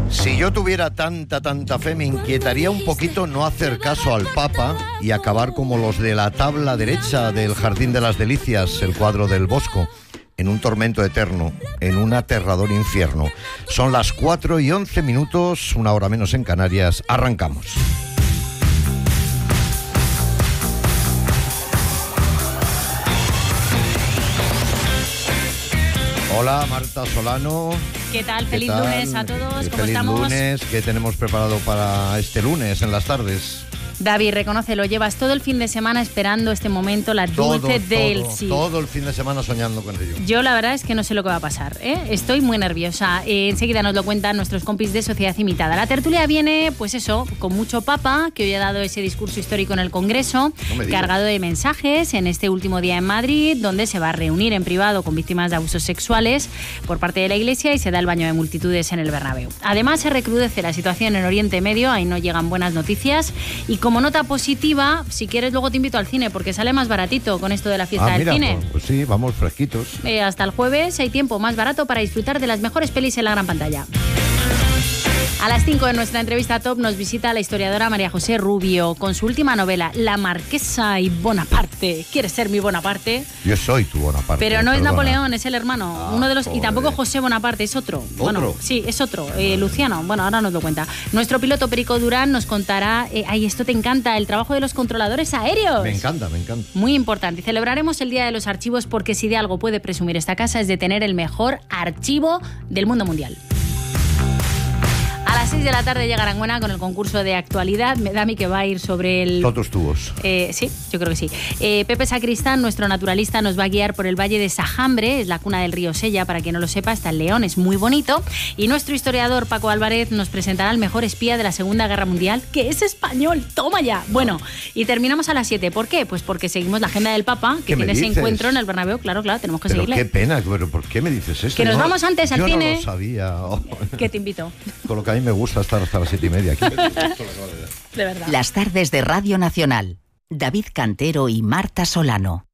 Si yo tuviera tanta fe, me inquietaría un poquito no hacer caso al Papa y acabar como los de la tabla derecha del Jardín de las Delicias, el cuadro del Bosco, en un tormento eterno, en un aterrador infierno. Son las 4:11, una hora menos en Canarias. Arrancamos. Hola, Marta Solano. ¿Qué tal? Feliz lunes a todos. ¿Cómo estamos? Feliz lunes. ¿Qué tenemos preparado para este lunes en las tardes? David, reconócelo, llevas todo el fin de semana esperando este momento, la dulce del sí. Todo el fin de semana soñando con ello. Yo la verdad es que no sé lo que va a pasar, ¿eh? Estoy muy nerviosa. Enseguida nos lo cuentan nuestros compis de Sociedad Imitada. La tertulia viene, pues eso, con mucho papa, que hoy ha dado ese discurso histórico en el Congreso, cargado de mensajes en este último día en Madrid, donde se va a reunir en privado con víctimas de abusos sexuales por parte de la Iglesia y se da el baño de multitudes en el Bernabéu. Además, se recrudece la situación en Oriente Medio, ahí no llegan buenas noticias. Y como nota positiva, si quieres luego te invito al cine, porque sale más baratito con esto de la fiesta del cine. Pues sí, vamos fresquitos. Hasta el jueves hay tiempo más barato para disfrutar de las mejores pelis en la gran pantalla. A las 5 de nuestra entrevista top nos visita la historiadora María José Rubio con su última novela, La Marquesa y Bonaparte. ¿Quieres ser mi Bonaparte? Yo soy tu Bonaparte. Pero no es Napoleón, es el hermano. Uno de los. Y tampoco José Bonaparte, es otro. Bueno, sí, es otro. Luciano. Bueno, ahora nos lo cuenta. Nuestro piloto Perico Durán nos contará. Esto te encanta, el trabajo de los controladores aéreos. Me encanta. Muy importante. Y celebraremos el Día de los Archivos porque si de algo puede presumir esta casa es de tener el mejor archivo del mundo mundial. A las 6 de la tarde llega Aranguena con el concurso de actualidad. Me da a mí que va a ir sobre el... Todos tubos. Sí, yo creo que sí. Pepe Sacristán, nuestro naturalista, nos va a guiar por el Valle de Sajambre, es la cuna del río Sella, para quien no lo sepa, está en León, es muy bonito. Y nuestro historiador Paco Álvarez nos presentará el mejor espía de la Segunda Guerra Mundial, que es español. ¡Toma ya! Bueno, y terminamos a las 7. ¿Por qué? Pues porque seguimos la agenda del Papa, que tiene ese encuentro en el Bernabéu. Claro, tenemos que seguirle. Qué pena, pero ¿por qué me dices esto? Que nos vamos antes al cine. Yo no lo sabía. Que te invito. Con lo que a mí me gusta estar hasta las 7:30 aquí. De verdad. Las tardes de Radio Nacional. David Cantero y Marta Solano.